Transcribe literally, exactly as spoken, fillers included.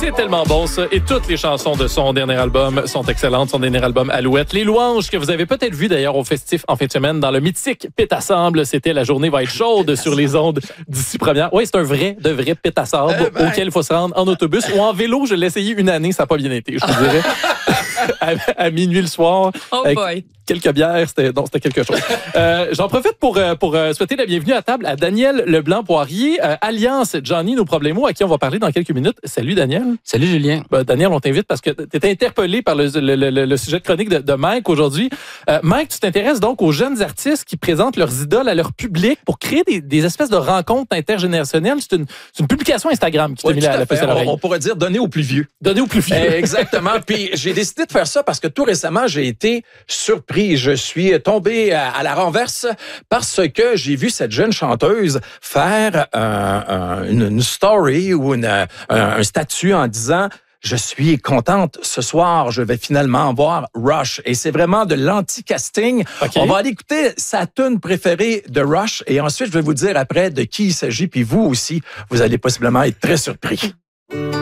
C'est tellement bon, ça. Et toutes les chansons de son dernier album sont excellentes. Son dernier album, Alouette. Les louanges que vous avez peut-être vues d'ailleurs au festif en fin de semaine dans le mythique Pit à sable. C'était La journée va être chaude sur les ondes d'ici première. Oui, c'est un vrai, de vrai Pit à sable eh ben. auquel il faut se rendre en autobus ou en vélo. Je l'ai essayé une année, ça n'a pas bien été, je vous dirais. à, à minuit le soir. Oh avec boy. Quelques bières, c'était, non, c'était quelque chose. Euh, j'en profite pour, pour souhaiter la bienvenue à table à Daniel Leblanc-Poirier, euh, Alliance Johnny Nos Problemos, à qui on va parler dans quelques minutes. Salut, Daniel. Salut, Julien. Ben, Daniel, on t'invite parce que tu étais interpellé par le, le, le, le sujet de chronique de, de Mike aujourd'hui. Euh, Mike, tu t'intéresses donc aux jeunes artistes qui présentent leurs idoles à leur public pour créer des, des espèces de rencontres intergénérationnelles. C'est une, c'est une publication Instagram qui t'a oui, mis la, la puce à l'oreille. On, on pourrait dire donner aux plus vieux. Donner aux plus vieux. Exactement. Puis j'ai décidé de faire ça parce que tout récemment, j'ai été surpris. Je suis tombé à, à la renverse parce que j'ai vu cette jeune chanteuse faire un, un, une, une story ou une, un, un statut en disant « Je suis contente, ce soir, je vais finalement voir Rush ». Et c'est vraiment de l'anti-casting. Okay. On va aller écouter sa tune préférée de Rush et ensuite, je vais vous dire après de qui il s'agit. Puis vous aussi, vous allez possiblement être très surpris.